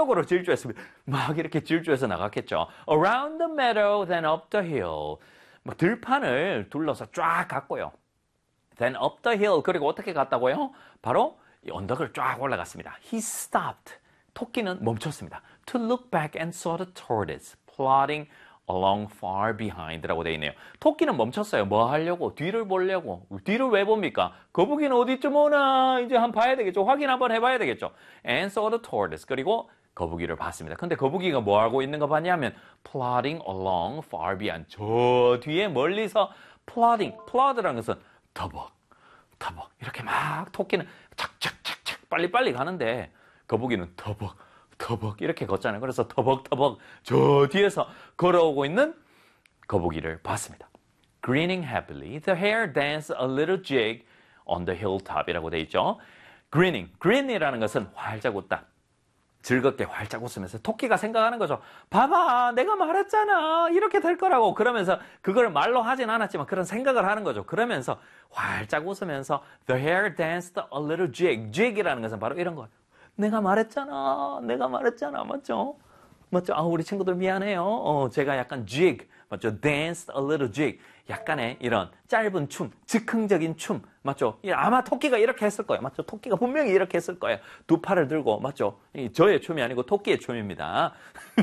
폭력으로 질주했습니다. 막 이렇게 질주해서 나갔겠죠. Around the meadow, then up the hill. 뭐 들판을 둘러서 쫙 갔고요. Then up the hill. 그리고 어떻게 갔다고요? 바로 이 언덕을 쫙 올라갔습니다. He stopped. 토끼는 멈췄습니다. To look back and saw the tortoise plodding along far behind라고 되어 있네요. 토끼는 멈췄어요. 뭐 하려고? 뒤를 보려고. 뒤를 왜 봅니까? 거북이는 어디쯤 오나? 이제 한번 봐야 되겠죠. 확인 한번 해봐야 되겠죠. And saw the tortoise. 그리고 거북이를 봤습니다. 근데 거북이가 뭐 하고 있는 거 봤냐면 plodding along far behind. 저 뒤에 멀리서 plodding. plodd라는 것은 터벅, 터벅. 이렇게 막 토끼는 착착착착 빨리빨리 가는데 거북이는 터벅, 터벅 이렇게 걷잖아요. 그래서 터벅터벅 저 뒤에서 걸어오고 있는 거북이를 봤습니다. Grinning happily, the hare danced a little jig on the hilltop이라고 되어 있죠. Grinning, grin이라는 것은 활짝 웃다. 즐겁게 활짝 웃으면서 토끼가 생각하는 거죠. 봐봐, 내가 말했잖아. 이렇게 될 거라고. 그러면서 그걸 말로 하진 않았지만 그런 생각을 하는 거죠. 그러면서 활짝 웃으면서 the hare danced a little jig. jig이라는 것은 바로 이런 거예요. 내가 말했잖아. 내가 말했잖아. 맞죠? 맞죠? 아, 우리 친구들 미안해요. 제가 약간 jig, 맞죠? danced a little jig. 약간의 이런 짧은 춤, 즉흥적인 춤, 맞죠? 아마 토끼가 이렇게 했을 거예요. 맞죠? 토끼가 분명히 이렇게 했을 거예요. 두 팔을 들고, 맞죠? 저의 춤이 아니고 토끼의 춤입니다.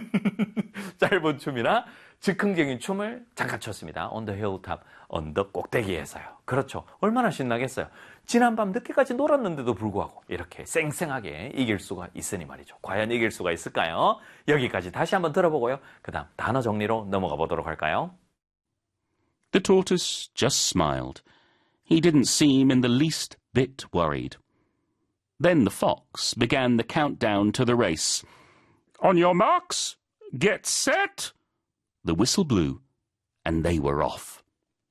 짧은 춤이나 즉흥적인 춤을 잠깐 췄습니다. On the hilltop, 언덕 꼭대기에서요. 그렇죠. 얼마나 신나겠어요. 지난밤 늦게까지 놀았는데도 불구하고 이렇게 쌩쌩하게 이길 수가 있으니 말이죠. 과연 이길 수가 있을까요? 여기까지 다시 한번 들어보고요. 그 다음 단어 정리로 넘어가 보도록 할까요? The tortoise just smiled. He didn't seem in the least bit worried. Then the fox began the countdown to the race. On your marks, get set! The whistle blew, and they were off.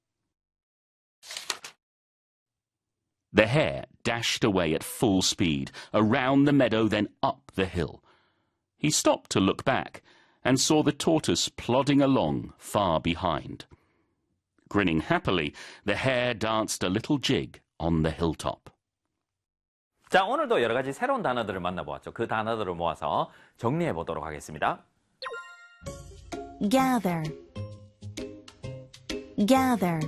The hare dashed away at full speed, around the meadow, then up the hill. He stopped to look back, and saw the tortoise plodding along far behind. Grinning happily, the hare danced a little jig on the hilltop. 자, 오늘도 여러 가지 새로운 단어들을 만나보았죠. 그 단어들을 모아서 정리해 보도록 하겠습니다. Gather, gather.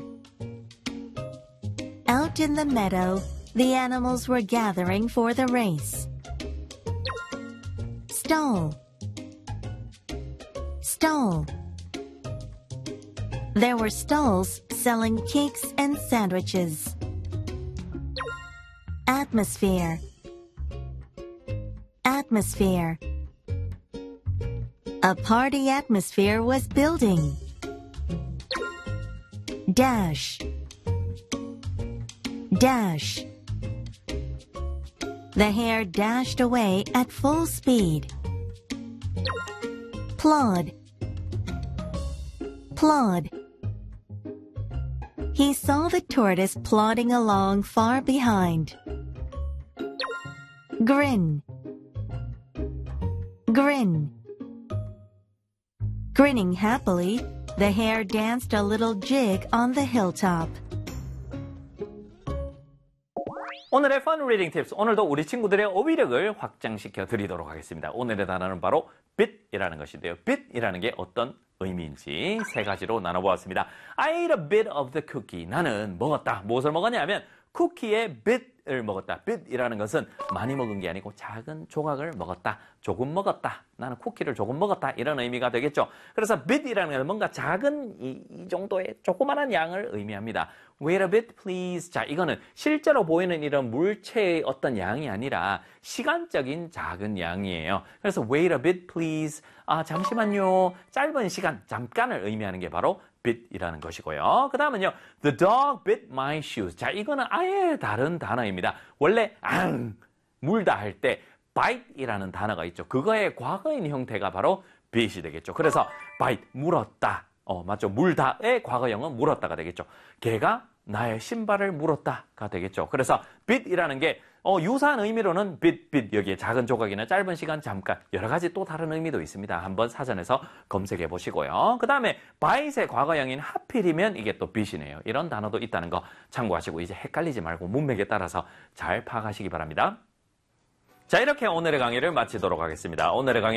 Out in the meadow, the animals were gathering for the race. Stall, stall. There were stalls selling cakes and sandwiches. Atmosphere, atmosphere. A party atmosphere was building. Dash, dash. The hare dashed away at full speed. Plod, plod. He saw the tortoise plodding along far behind. Grin, grin. Grinning happily, the hare danced a little jig on the hilltop. 오늘의 Fun Reading Tips. 오늘도 우리 친구들의 어휘력을 확장시켜 드리도록 하겠습니다. 오늘의 단어는 바로 bit이라는 것인데요. bit이라는 게 어떤 의미인지 세 가지로 나눠보았습니다. I ate a bit of the cookie. 나는 먹었다. 무엇을 먹었냐면 쿠키의 bit을 먹었다. bit이라는 것은 많이 먹은 게 아니고 작은 조각을 먹었다. 조금 먹었다. 나는 쿠키를 조금 먹었다. 이런 의미가 되겠죠. 그래서 bit이라는 것은 뭔가 작은 이 정도의 조그만한 양을 의미합니다. Wait a bit, please. 자, 이거는 실제로 보이는 이런 물체의 어떤 양이 아니라 시간적인 작은 양이에요. 그래서 wait a bit, please. 아, 잠시만요. 짧은 시간, 잠깐을 의미하는 게 바로 bit이라는 것이고요. 그 다음은요. The dog bit my shoes. 자, 이거는 아예 다른 단어입니다. 원래 물다 할 때 bite이라는 단어가 있죠. 그거의 과거인 형태가 바로 bit이 되겠죠. 그래서 bite, 물었다. 맞죠. 물다의 과거형은 물었다가 되겠죠. 걔가 나의 신발을 물었다가 되겠죠. 그래서 bit이라는 게 유사한 의미로는 bit 여기에 작은 조각이나 짧은 시간 잠깐 여러 가지 또 다른 의미도 있습니다. 한번 사전에서 검색해 보시고요. 그 다음에 bite의 과거형인 하필이면 이게 또 bit이네요. 이런 단어도 있다는 거 참고하시고 이제 헷갈리지 말고 문맥에 따라서 잘 파악하시기 바랍니다. 자, 이렇게 오늘의 강의를 마치도록 하겠습니다. 오늘의 강의